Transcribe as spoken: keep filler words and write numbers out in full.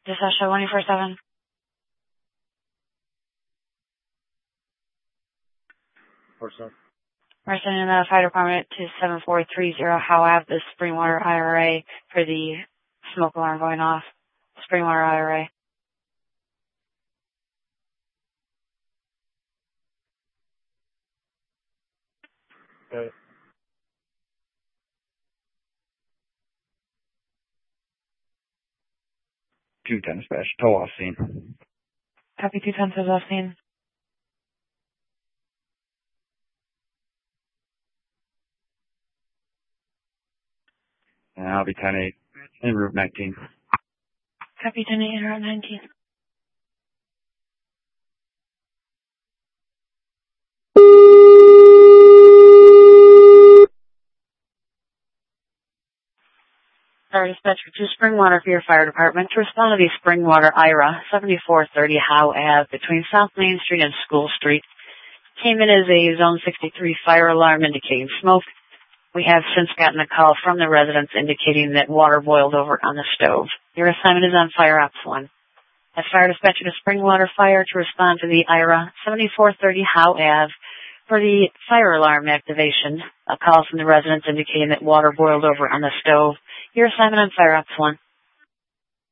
This is Asha twenty-four seven. We're sending the fire department to seven four three zero Howe Ave, the Springwater I R A, for the smoke alarm going off. Springwater I R A. Okay. two ten dispatch, tow off scene. Copy two ten says off scene. And I'll be ten eight in Route nineteen. Copy ten eight in Route nineteen. Fire dispatcher to Springwater for your fire department to respond to the Springwater I R A, seventy-four thirty Howe Ave, between South Main Street and School Street. Came in as a Zone sixty-three fire alarm indicating smoke. We have since gotten a call from the residents indicating that water boiled over on the stove. Your assignment is on Fire Ops one. As fire dispatcher to Springwater Fire to respond to the I R A, seventy-four thirty Howe Ave, for the fire alarm activation. A call from the residents indicating that water boiled over on the stove. Your assignment on Fire Ops one.